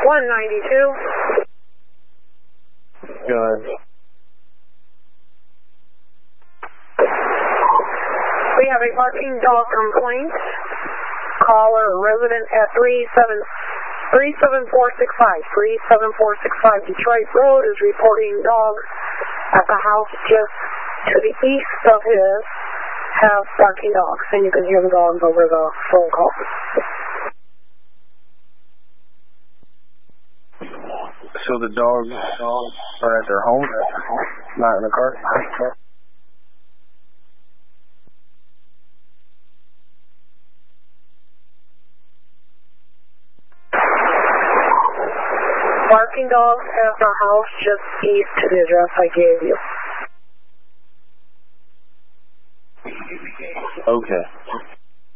192. Go ahead. We have a barking dog complaint. Caller resident at 37465 Detroit Road is reporting dog at the house just to the east of his have barking dogs, and you can hear the dogs over the phone call. So the dogs are at their home, not in the car? Barking dogs at the house just east to the address I gave you. Okay.